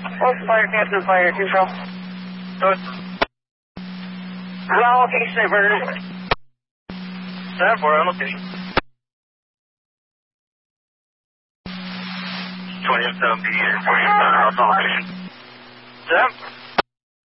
What's fire captain fire control? Good. Hello, location at Vernon. 7-4 on location. 27 B, 47 house on location. 7.